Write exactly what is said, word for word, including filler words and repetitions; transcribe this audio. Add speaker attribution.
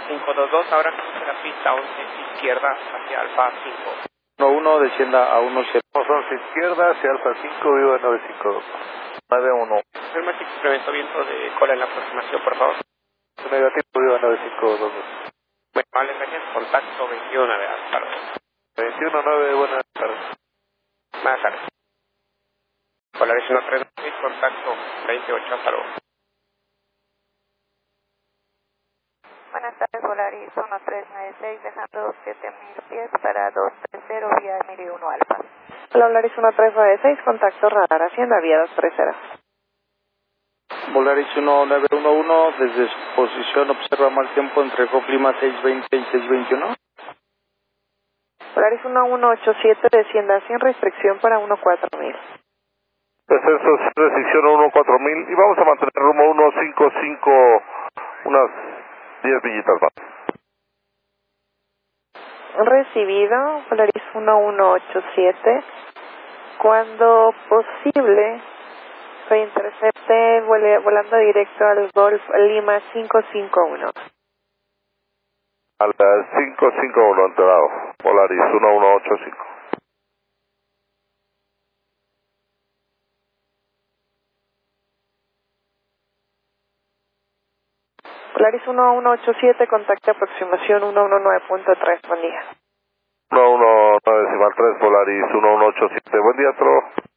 Speaker 1: cinco dos dos, ahora cruce la pista once izquierda hacia Alfa cinco.
Speaker 2: uno uno, descienda a uno cero.
Speaker 3: once izquierda hacia Alfa cinco, viva nueve cinco dos. nueve uno.
Speaker 1: Confirma si incremento viento de cola en la aproximación, por favor.
Speaker 3: Negativo, viva nueve cinco dos.
Speaker 1: Bueno, vale, gracias. Contacto veintiuno nueve, hasta luego.
Speaker 3: veintiuno nueve, buenas tardes.
Speaker 1: Buenas tardes. Polaris uno tres seis, contacto veintiocho, hasta luego.
Speaker 4: Buenas tardes, Polaris uno tres nueve seis, dejando siete mil pies para dos tres cero, vía Emily uno Alfa.
Speaker 5: Hola, Polaris uno tres nueve seis, contacto radar, Hacienda, vía dos tres cero.
Speaker 2: Polaris uno nueve uno uno, desde su posición observa mal tiempo, entregó clima seis veinte y seis veintiuno.
Speaker 5: Polaris uno uno ocho siete, descienda sin restricción para uno cuatro mil.
Speaker 3: Descenso sin restricción uno cuatro mil y vamos a mantener rumbo uno cinco cinco, unas diez villitas más.
Speaker 5: Recibido, Polaris uno uno ocho siete, cuando posible, reintercepte vuele, volando directo al Golf Lima cinco cinco uno.
Speaker 3: A las cinco cinco uno enterado, Polaris uno uno ocho cinco.
Speaker 5: Polaris uno uno ocho siete, contacto aproximación uno uno nueve punto tres, buen día.
Speaker 3: uno uno nueve decimal tres, Polaris uno uno ocho siete, buen día, Tro.